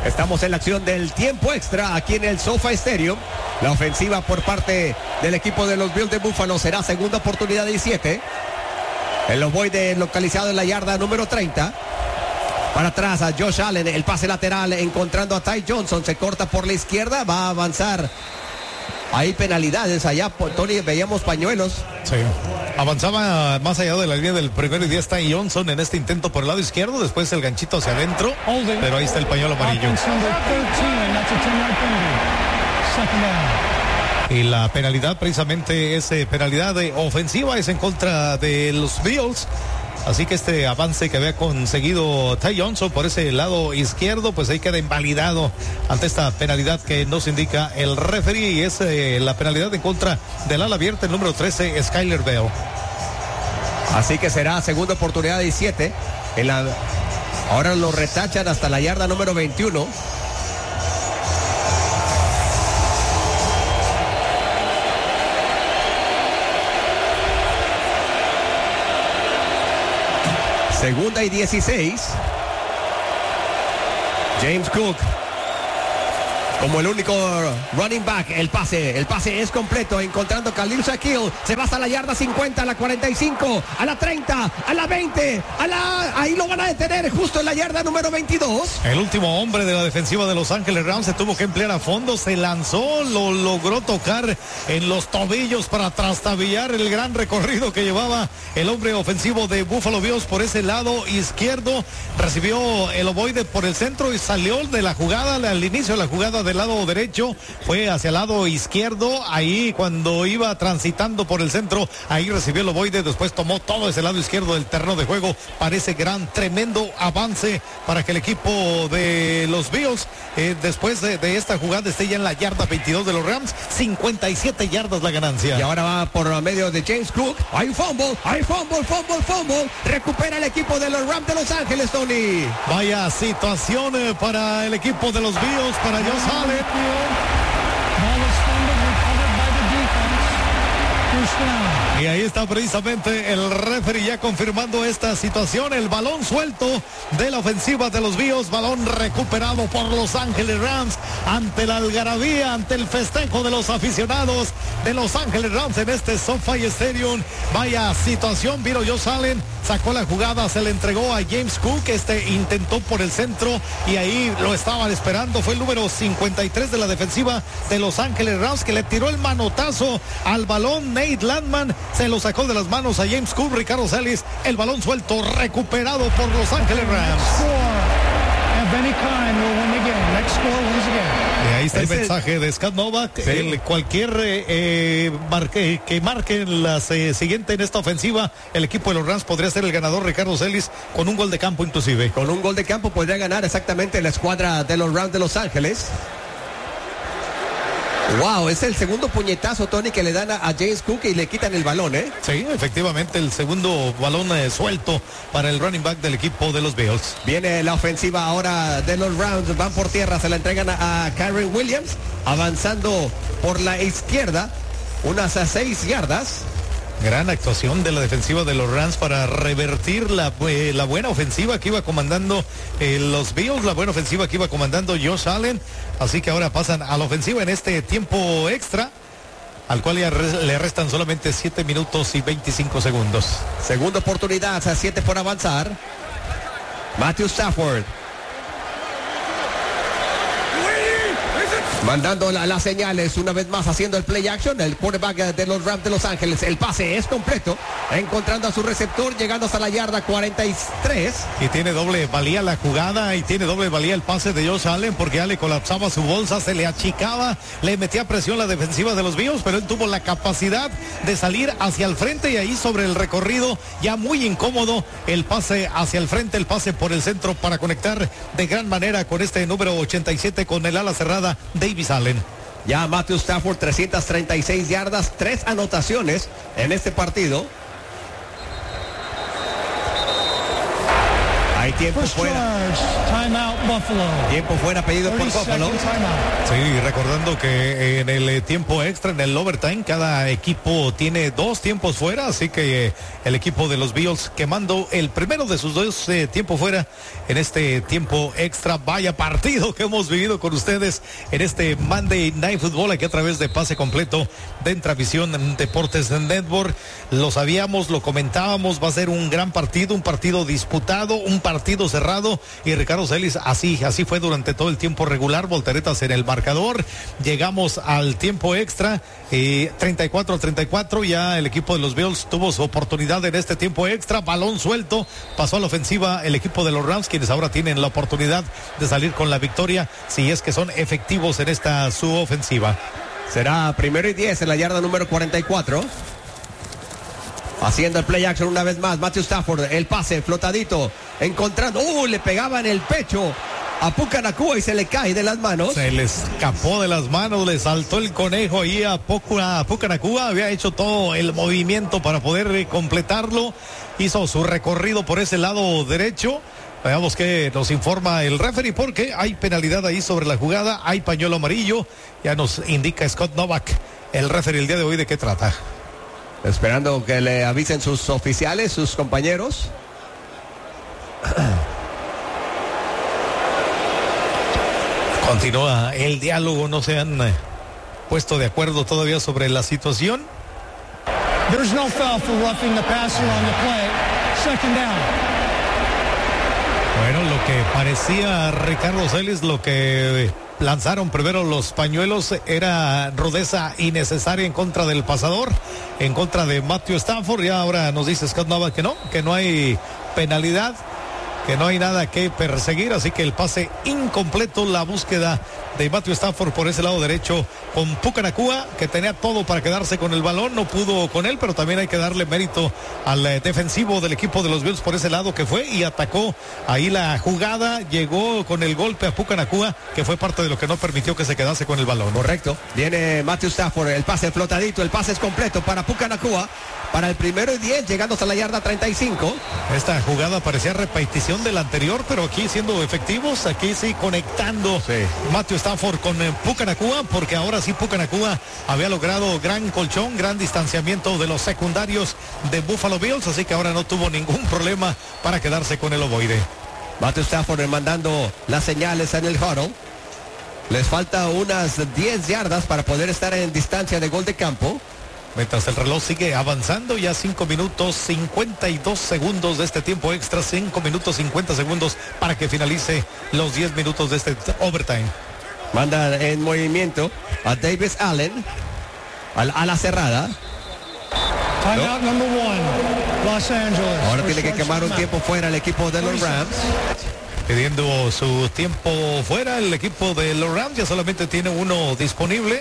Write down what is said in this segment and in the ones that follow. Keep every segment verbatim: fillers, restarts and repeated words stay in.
Estamos en la acción del tiempo extra aquí en el SoFi Stadium. La ofensiva por parte del equipo de los Bills de Buffalo será segunda oportunidad diecisiete. El ovoide localizado en la yarda número treinta. Para atrás a Josh Allen, el pase lateral encontrando a Ty Johnson, se corta por la izquierda, va a avanzar. Hay penalidades allá, Tony, veíamos pañuelos. Sí, avanzaba más allá de la línea del primero y diez Ty Johnson en este intento por el lado izquierdo, después el ganchito hacia adentro, pero ahí está el pañuelo amarillo. Y la penalidad precisamente es eh, penalidad de ofensiva, es en contra de los Bills. Así que este avance que había conseguido Ty Johnson por ese lado izquierdo, pues ahí queda invalidado ante esta penalidad que nos indica el referee, y es eh, la penalidad en contra del ala abierta, el número trece, Skyler Bell. Así que será segunda oportunidad diecisiete. En la... Ahora lo retachan hasta la yarda número veintiuno. Segunda y dieciséis. James Cook como el único running back. El pase, el pase es completo, encontrando Khalil Shaquille. Se va hasta la yarda cincuenta, a la cuarenta y cinco, a la treinta, a la veinte, a la... Ahí lo van a detener justo en la yarda número veintidós. El último hombre de la defensiva de Los Ángeles Rams se tuvo que emplear a fondo, se lanzó, lo logró tocar en los tobillos para trastabillar el gran recorrido que llevaba el hombre ofensivo de Buffalo Bills por ese lado izquierdo. Recibió el ovoide por el centro y salió de la jugada, al inicio de la jugada del lado derecho, fue hacia el lado izquierdo, ahí cuando iba transitando por el centro, ahí recibió el ovoide, después tomó todo ese lado izquierdo del terreno de juego. Parece gran, tremendo avance para que el equipo de los Bills, eh, después de, de esta jugada, esté ya en la yarda veintidós de los Rams, cincuenta y siete yardas la ganancia. Y ahora va por medio de James Cook, hay fumble, hay fumble, fumble, fumble, recupera el equipo de los Rams de Los Ángeles, Tony. Vaya situación eh, para el equipo de los Bills, para Josh Allen. Y ahí está precisamente el referee ya confirmando esta situación. El balón suelto de la ofensiva de los Bills, balón recuperado por Los Ángeles Rams ante la algarabía, ante el festejo de los aficionados de Los Ángeles Rams en este SoFi Stadium. Vaya situación, vino Josh Allen, sacó la jugada, se le entregó a James Cook, este intentó por el centro y ahí lo estaban esperando. Fue el número cincuenta y tres de la defensiva de Los Ángeles Rams que le tiró el manotazo al balón. Nate Landman se lo sacó de las manos a James Cook. Ricardo Celis, el balón suelto recuperado por Los Ángeles Rams. Y ahí está el mensaje de Scott Novak. Sí. El, cualquier eh, marque, que marque la eh, siguiente en esta ofensiva, el equipo de los Rams podría ser el ganador, Ricardo Celis, con un gol de campo inclusive. Con un gol de campo podría ganar exactamente la escuadra de los Rams de Los Ángeles. Wow, es el segundo puñetazo, Tony, que le dan a, a James Cook y le quitan el balón, ¿eh? Sí, efectivamente, el segundo balón eh, suelto para el running back del equipo de los Bills. Viene la ofensiva ahora de los Rams, van por tierra, se la entregan a, a Kyren Williams, avanzando por la izquierda, unas a seis yardas. Gran actuación de la defensiva de los Rams para revertir la, eh, la buena ofensiva que iba comandando eh, los Bills, la buena ofensiva que iba comandando Josh Allen. Así que ahora pasan a la ofensiva en este tiempo extra, al cual ya re- le restan solamente siete minutos y veinticinco segundos. Segunda oportunidad, a siete por avanzar. Matthew Stafford. Mandando la, las señales una vez más, haciendo el play action, el quarterback de los Rams de Los Ángeles. El pase es completo, encontrando a su receptor, llegando hasta la yarda cuarenta y tres. Y tiene doble valía la jugada y tiene doble valía el pase de Josh Allen, porque ya le colapsaba su bolsa, se le achicaba, le metía presión la defensiva de los Bills, pero él tuvo la capacidad de salir hacia el frente y ahí sobre el recorrido, ya muy incómodo, el pase hacia el frente, el pase por el centro para conectar de gran manera con este número ochenta y siete, con el ala cerrada Davis Allen. Ya Matthew Stafford, trescientas treinta y seis yardas, tres anotaciones en este partido. Hay tiempo First fuera. charge, timeout Buffalo. Tiempo fuera pedido por thirty Buffalo. second timeout. Sí, recordando que en el eh, tiempo extra, en el overtime, cada equipo tiene dos tiempos fuera, así que eh, el equipo de los Bills quemando el primero de sus dos eh, tiempos fuera en este tiempo extra. Vaya partido que hemos vivido con ustedes en este Monday Night Football, aquí a través de Pase Completo de Intravisión Deportes Network. Lo sabíamos, lo comentábamos, va a ser un gran partido, un partido disputado, un partido cerrado, y Ricardo Celis, así, así fue durante todo el tiempo regular, volteretas en el marcador. Llegamos al tiempo extra, eh, treinta y cuatro a treinta y cuatro, ya el equipo de los Bills tuvo su oportunidad en este tiempo extra, balón suelto, pasó a la ofensiva el equipo de los Rams, quienes ahora tienen la oportunidad de salir con la victoria, si es que son efectivos en esta su ofensiva. Será primero y diez en la yarda número cuarenta y cuatro. Haciendo el play action una vez más, Matthew Stafford, el pase flotadito, encontrando, uh, le pegaba en el pecho a Puka Nacua y se le cae de las manos. Se le escapó de las manos, le saltó el conejo ahí a Puka, a Puka Nacua, había hecho todo el movimiento para poder eh, completarlo, hizo su recorrido por ese lado derecho. Veamos qué nos informa el referee, porque hay penalidad ahí sobre la jugada, hay pañuelo amarillo, ya nos indica Scott Novak, el referee el día de hoy, de qué trata. Esperando que le avisen sus oficiales, sus compañeros. Continúa el diálogo, no se han eh, puesto de acuerdo todavía sobre la situación. There's no foul for roughing the passer on the play. Second down. Bueno, lo que parecía Ricardo Celis, lo que lanzaron primero los pañuelos era rudeza innecesaria en contra del pasador, en contra de Matthew Stafford. Y ahora nos dice Scott Novak que no, que no hay penalidad, que no hay nada que perseguir, así que el pase incompleto, la búsqueda de Matthew Stafford por ese lado derecho con Puka Nacua, que tenía todo para quedarse con el balón, no pudo con él, pero también hay que darle mérito al eh, defensivo del equipo de los Bills por ese lado que fue y atacó ahí la jugada, llegó con el golpe a Puka Nacua, que fue parte de lo que no permitió que se quedase con el balón. Correcto, viene Matthew Stafford, el pase flotadito, el pase es completo para Puka Nacua, para el primero y diez, llegando hasta la yarda treinta y cinco. Esta jugada parecía repetición de la anterior, pero aquí siendo efectivos, aquí sí conectando sí. Matthew Stafford con eh, Puka Nacua, porque ahora sí Puka Nacua había logrado gran colchón, gran distanciamiento de los secundarios de Buffalo Bills, así que ahora no tuvo ningún problema para quedarse con el ovoide. Matthew Stafford mandando las señales en el huddle. Les falta unas diez yardas para poder estar en distancia de gol de campo. Mientras el reloj sigue avanzando, ya cinco minutos cincuenta y dos segundos de este tiempo extra, cinco minutos cincuenta segundos para que finalice los diez minutos de este overtime. Manda en movimiento a Davis Allen, a la cerrada. Timeout no. number one, Los Angeles. Ahora tiene que quemar un tiempo fuera el equipo de los Rams. Pidiendo su tiempo fuera el equipo de los Rams, ya solamente tiene uno disponible.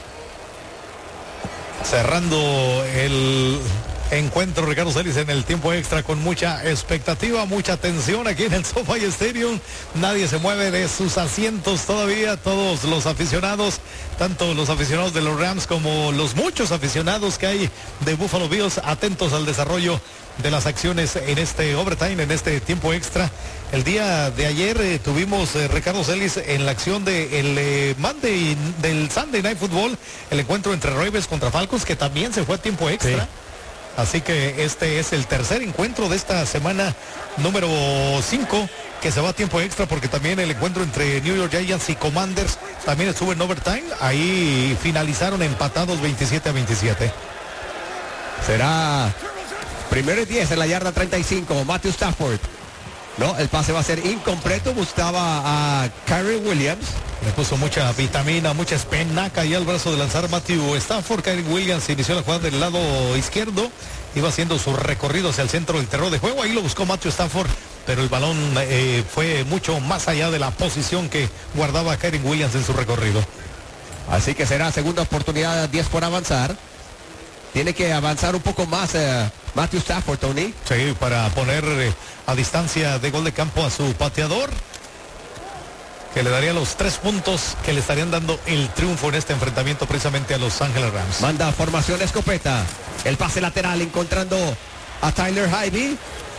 Cerrando el encuentro Ricardo Celis en el tiempo extra con mucha expectativa, mucha tensión aquí en el SoFi Stadium. Nadie se mueve de sus asientos todavía, todos los aficionados, tanto los aficionados de los Rams como los muchos aficionados que hay de Buffalo Bills, atentos al desarrollo de las acciones en este overtime, en este tiempo extra. El día de ayer eh, tuvimos eh, Ricardo Celis en la acción de el eh, Monday, del Sunday Night Football, el encuentro entre Ravens contra Falcons, que también se fue a tiempo extra. Sí. Así que este es el tercer encuentro de esta semana número cinco que se va a tiempo extra, porque también el encuentro entre New York Giants y Commanders también estuvo en overtime. Ahí finalizaron empatados veintisiete a veintisiete. Será primero y diez en la yarda treinta y cinco, Matthew Stafford. No, el pase va a ser incompleto, buscaba a Kyren Williams. Le puso mucha vitamina, mucha espinaca ahí al brazo de lanzar Matthew Stafford. Kyren Williams inició la jugada del lado izquierdo, iba haciendo su recorrido hacia el centro del terreno de juego, ahí lo buscó Matthew Stafford, pero el balón eh, fue mucho más allá de la posición que guardaba Kyren Williams en su recorrido. Así que será segunda oportunidad, diez por avanzar. Tiene que avanzar un poco más eh, Matthew Stafford, Tony. Sí, para poner eh, a distancia de gol de campo a su pateador, que le daría los tres puntos que le estarían dando el triunfo en este enfrentamiento precisamente a Los Ángeles Rams. Manda formación escopeta. El pase lateral encontrando a Tyler Higbee.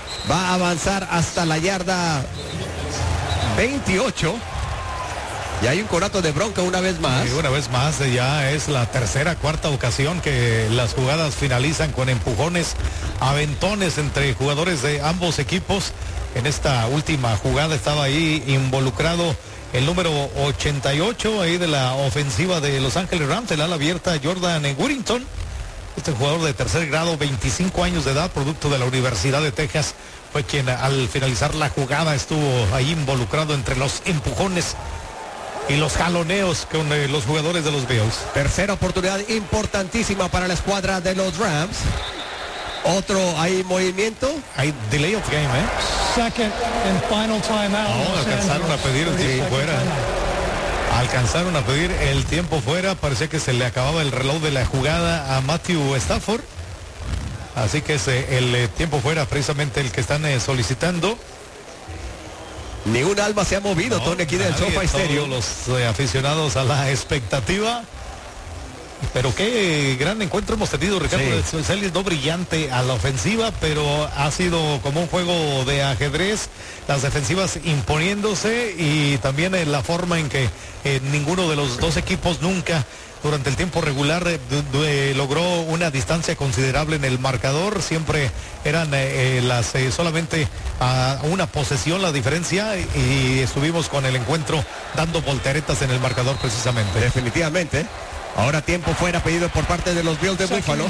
va a avanzar hasta la yarda veintiocho. Y hay un conato de bronca una vez más. Y una vez más, ya es la tercera, cuarta ocasión que las jugadas finalizan con empujones, aventones entre jugadores de ambos equipos. En esta última jugada estaba ahí involucrado el número ochenta y ocho ahí de la ofensiva de Los Ángeles Rams, el ala abierta Jordan Whittington. Este jugador de tercer grado, veinticinco años de edad, producto de la Universidad de Texas, fue quien al finalizar la jugada estuvo ahí involucrado entre los empujones y los jaloneos con eh, los jugadores de los Bills. Tercera oportunidad importantísima para la escuadra de los Rams. Otro, hay movimiento. Hay delay of game, ¿eh? Second and final timeout. No, alcanzaron a pedir el tiempo fuera. Alcanzaron a pedir el tiempo fuera. Parecía que se le acababa el reloj de la jugada a Matthew Stafford. Así que es eh, el eh, tiempo fuera precisamente el que están eh, solicitando. Ni un alma se ha movido, no, Tony, aquí del SoFi Stereo. Los eh, aficionados a la expectativa. Pero qué gran encuentro hemos tenido, Ricardo. Sí. Celis, no brillante a la ofensiva, pero ha sido como un juego de ajedrez, las defensivas imponiéndose y también eh, la forma en que eh, ninguno de los dos equipos nunca durante el tiempo regular eh, de, logró una distancia considerable en el marcador. Siempre eran eh, las eh, solamente a una posesión la diferencia y, y estuvimos con el encuentro dando volteretas en el marcador precisamente. Definitivamente. Ahora tiempo fuera pedido por parte de los Bills de Buffalo.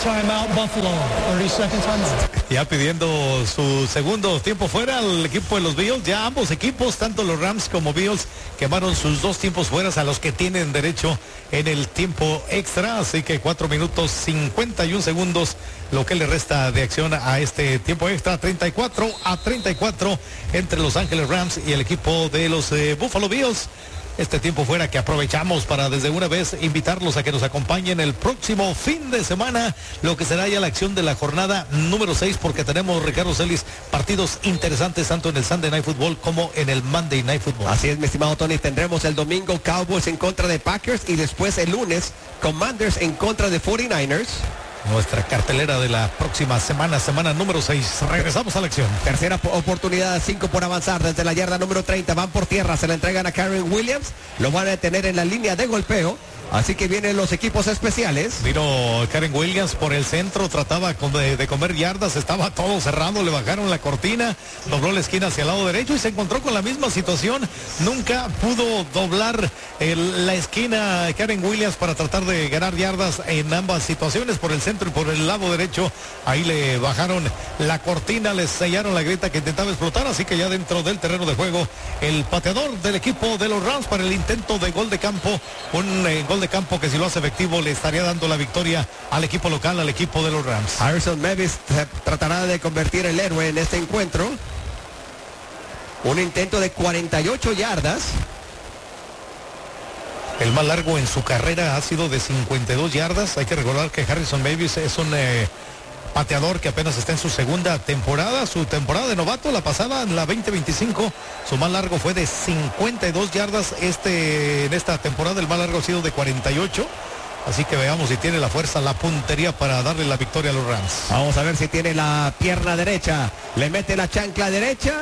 Ya pidiendo su segundo tiempo fuera al equipo de los Bills. Ya ambos equipos, tanto los Rams como Bills, quemaron sus dos tiempos fuera a los que tienen derecho en el tiempo extra. Así que cuatro minutos cincuenta y un segundos lo que le resta de acción a este tiempo extra. treinta y cuatro a treinta y cuatro entre Los Ángeles Rams y el equipo de los eh, Buffalo Bills. Este tiempo fuera que aprovechamos para desde una vez invitarlos a que nos acompañen el próximo fin de semana, lo que será ya la acción de la jornada número seis, porque tenemos, Ricardo Celis, partidos interesantes tanto en el Sunday Night Football como en el Monday Night Football. Así es, mi estimado Tony, tendremos el domingo Cowboys en contra de Packers y después el lunes Commanders en contra de cuarenta y nueve ers. Nuestra cartelera de la próxima semana, semana número seis. Regresamos a la acción. Tercera oportunidad, cinco por avanzar desde la yarda número treinta. Van por tierra, se la entregan a Karen Williams. Lo van a detener en la línea de golpeo. Así que vienen los equipos especiales. Vino Karen Williams por el centro, trataba de, de comer yardas, estaba todo cerrado, le bajaron la cortina, dobló la esquina hacia el lado derecho y se encontró con la misma situación. Nunca pudo doblar el, la esquina Karen Williams para tratar de ganar yardas en ambas situaciones, por el centro y por el lado derecho. Ahí le bajaron la cortina, le sellaron la grieta que intentaba explotar, así que ya dentro del terreno de juego, el pateador del equipo de los Rams para el intento de gol de campo, un eh, gol de campo que si lo hace efectivo le estaría dando la victoria al equipo local, al equipo de los Rams. Harrison Mevis tratará de convertir el héroe en este encuentro. Un intento de cuarenta y ocho yardas. El más largo en su carrera ha sido de cincuenta y dos yardas. Hay que recordar que Harrison Mevis es un eh, pateador que apenas está en su segunda temporada, su temporada de novato, la pasada, en la veinte veinticinco, su más largo fue de cincuenta y dos yardas, este, en esta temporada el más largo ha sido de cuarenta y ocho, así que veamos si tiene la fuerza, la puntería para darle la victoria a los Rams. Vamos a ver si tiene la pierna derecha, le mete la chancla derecha,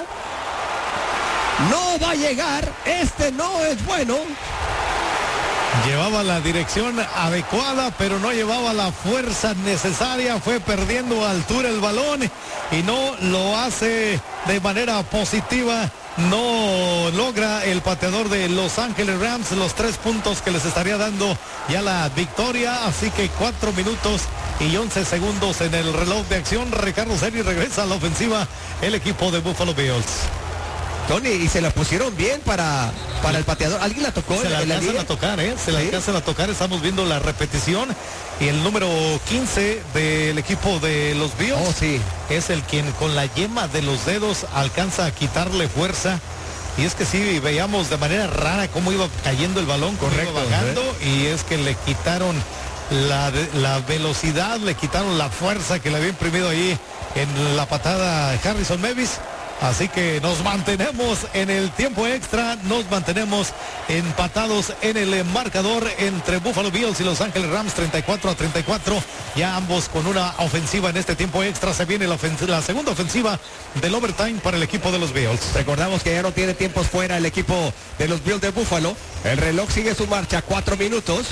no va a llegar, este no es bueno. Llevaba la dirección adecuada, pero no llevaba la fuerza necesaria. Fue perdiendo altura el balón y no lo hace de manera positiva. No logra el pateador de Los Ángeles Rams los tres puntos que les estaría dando ya la victoria. Así que cuatro minutos y once segundos en el reloj de acción. Ricardo Celis regresa a la ofensiva el equipo de Buffalo Bills. Tony, y se la pusieron bien para, para el pateador. ¿Alguien la tocó? Se la alcanzan a tocar, ¿eh? Se la alcanzan a tocar. Estamos viendo la repetición. Y el número quince del equipo de los Bills oh, sí. es el quien con la yema de los dedos alcanza a quitarle fuerza. Y es que sí, veíamos de manera rara cómo iba cayendo el balón, correcto, iba bajando. ¿eh? Y es que le quitaron la, la velocidad, le quitaron la fuerza que le había imprimido ahí en la patada Harrison Mevis. Así que nos mantenemos en el tiempo extra, nos mantenemos empatados en el marcador entre Buffalo Bills y Los Ángeles Rams, treinta y cuatro a treinta y cuatro, ya ambos con una ofensiva en este tiempo extra. Se viene la, la segunda ofensiva del overtime para el equipo de los Bills. Recordamos que ya no tiene tiempos fuera el equipo de los Bills de Buffalo. El reloj sigue su marcha, cuatro minutos.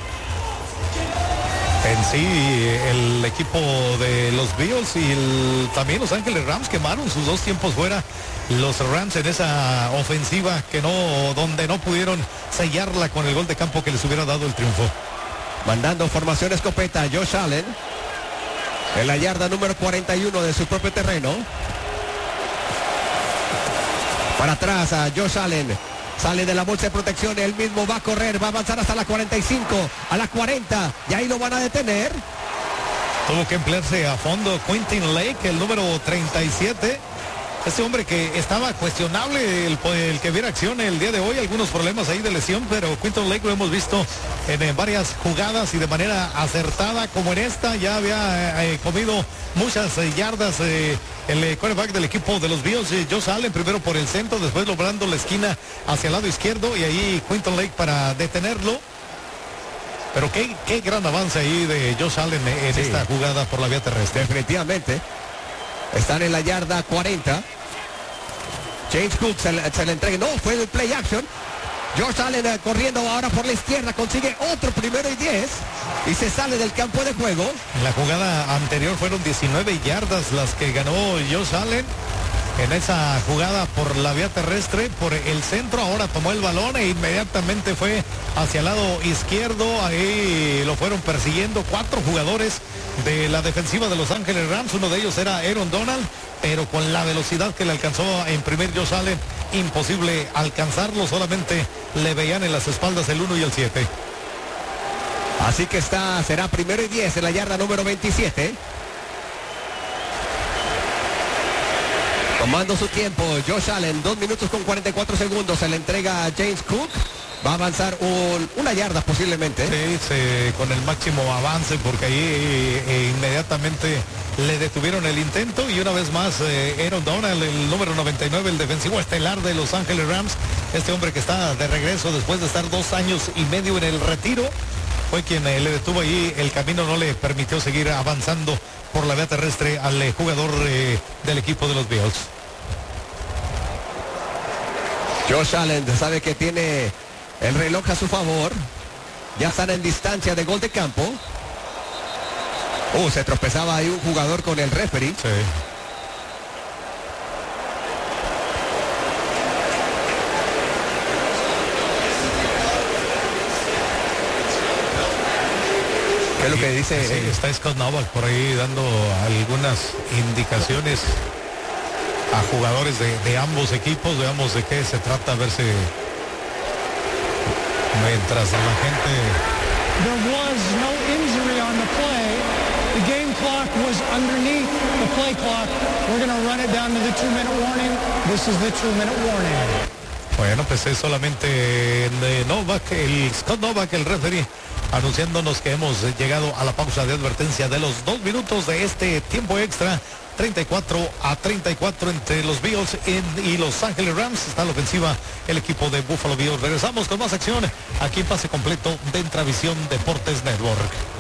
En sí, el equipo de los Bills y el, también Los Ángeles Rams quemaron sus dos tiempos fuera. Los Rams en esa ofensiva que no, donde no pudieron sellarla con el gol de campo que les hubiera dado el triunfo. Mandando formación escopeta a Josh Allen en la yarda número cuarenta y uno de su propio terreno. Para atrás a Josh Allen. Sale de la bolsa de protección, él mismo va a correr, va a avanzar hasta la cuarenta y cinco, a la cuarenta, y ahí lo van a detener. Tuvo que emplearse a fondo Quentin Lake, el número treinta y siete. Este hombre que estaba cuestionable, el, el que viera acción el día de hoy, algunos problemas ahí de lesión, pero Quentin Lake lo hemos visto en, en varias jugadas y de manera acertada, como en esta, ya había eh, comido muchas eh, yardas eh, el eh, quarterback del equipo de los Bills, eh, Josh Allen, primero por el centro, después logrando la esquina hacia el lado izquierdo, y ahí Quentin Lake para detenerlo. Pero qué, qué gran avance ahí de Josh Allen en sí. Esta jugada por la vía terrestre. Definitivamente. Están en la yarda cuarenta. James Cook se le, se le entrega. No, fue el play action. Josh Allen uh, corriendo ahora por la izquierda. Consigue otro primero y diez. Y se sale del campo de juego. En la jugada anterior fueron diecinueve yardas las que ganó Josh Allen. En esa jugada por la vía terrestre, por el centro, ahora tomó el balón e inmediatamente fue hacia el lado izquierdo. Ahí lo fueron persiguiendo cuatro jugadores de la defensiva de Los Ángeles Rams. Uno de ellos era Aaron Donald, pero con la velocidad que le alcanzó a imprimir Josh Allen, imposible alcanzarlo. Solamente le veían en las espaldas el uno y el siete. Así que está, será primero y diez en la yarda número veintisiete. Tomando su tiempo, Josh Allen, dos minutos con cuarenta y cuatro segundos, se le entrega a James Cook. Va a avanzar un, una yarda posiblemente. Sí, sí, con el máximo avance, porque ahí eh, inmediatamente le detuvieron el intento. Y una vez más, eh, Aaron Donald, el número noventa y nueve, el defensivo estelar de Los Ángeles Rams. Este hombre que está de regreso después de estar dos años y medio en el retiro, fue quien eh, le detuvo ahí el camino, no le permitió seguir avanzando por la vía terrestre al eh, jugador eh, del equipo de los Bills. Josh Allen sabe que tiene el reloj a su favor. Ya están en distancia de gol de campo. Uh, se tropezaba ahí un jugador con el referee. Sí. ¿Qué es lo que dice? Sí, eh, está Scott Novak por ahí dando algunas indicaciones a jugadores de, de ambos equipos. Veamos de qué se trata, a ver si mientras la gente... There was no injury on the play. The game clock was underneath the play clock. We're going to run it down to the two-minute warning. This is the two-minute warning. Bueno, pues es solamente de Novak, el Scott Novak, el referee, anunciándonos que hemos llegado a la pausa de advertencia de los dos minutos de este tiempo extra. treinta y cuatro a treinta y cuatro entre los Bills y Los Ángeles Rams. Está la ofensiva el equipo de Buffalo Bills. Regresamos con más acción aquí en Pase Completo de Intravisión Deportes Network.